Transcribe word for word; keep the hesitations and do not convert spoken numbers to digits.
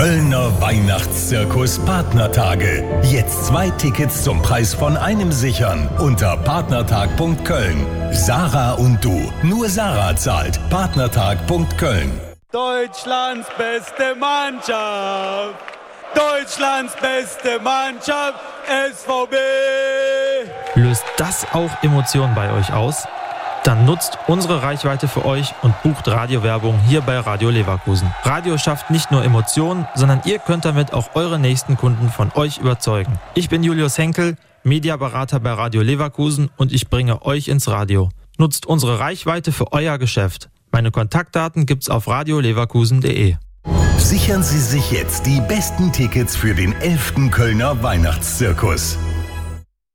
Kölner Weihnachtszirkus Partnertage. Jetzt zwei Tickets zum Preis von einem sichern unter partnertag punkt köln. Sarah und du. Nur Sarah zahlt. partnertag punkt köln. Deutschlands beste Mannschaft. Deutschlands beste Mannschaft. S V B. Löst das auch Emotionen bei euch aus? Dann nutzt unsere Reichweite für euch und bucht Radiowerbung hier bei Radio Leverkusen. Radio schafft nicht nur Emotionen, sondern ihr könnt damit auch eure nächsten Kunden von euch überzeugen. Ich bin Julius Henkel, Mediaberater bei Radio Leverkusen und ich bringe euch ins Radio. Nutzt unsere Reichweite für euer Geschäft. Meine Kontaktdaten gibt's auf radio leverkusen punkt de. Sichern Sie sich jetzt die besten Tickets für den elften Kölner Weihnachtszirkus.